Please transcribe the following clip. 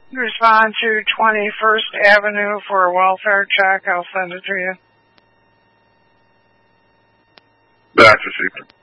Respond to 21st Avenue for a welfare check. I'll send it to you. That's received.